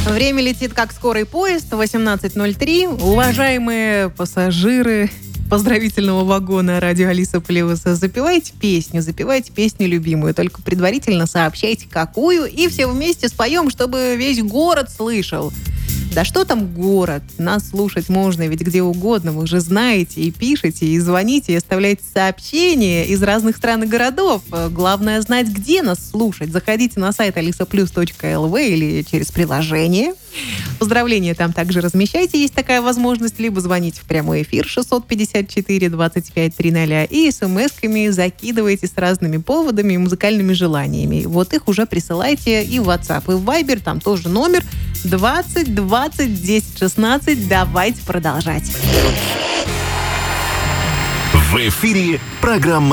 Время летит как скорый поезд, 18:03. Уважаемые пассажиры поздравительного вагона «Радио Алиса Плюс», запевайте песню любимую, только предварительно сообщайте, какую, и все вместе споем, чтобы весь город слышал. Да что там город? Нас слушать можно ведь где угодно. Вы уже знаете, и пишете, и звоните, и оставляете сообщения из разных стран и городов. Главное знать, где нас слушать. Заходите на сайт alisaplus.lv или через приложение. Поздравления там также размещайте, есть такая возможность. Либо звоните в прямой эфир 654-25-00 и смс-ками закидывайте с разными поводами и музыкальными желаниями. Вот их уже присылайте и в WhatsApp, и в Viber. Там тоже номер 20 20 10 16. Давайте продолжать. В эфире программа